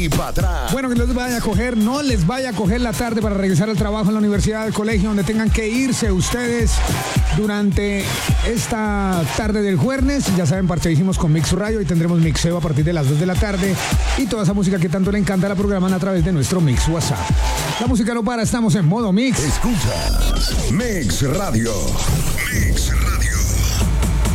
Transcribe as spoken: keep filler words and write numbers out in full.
y para atrás. Bueno, que les vaya a coger, no les vaya a coger la tarde para regresar al trabajo en la universidad, al colegio, donde tengan que irse ustedes durante esta tarde del jueves. Ya saben, partidísimos con Mix Radio y tendremos mixeo a partir de las dos de la tarde y toda esa música que tanto le encanta la programan a través de nuestro Mix WhatsApp. La música no para, estamos en modo Mix. Escuchas Mix Radio. Mix Radio.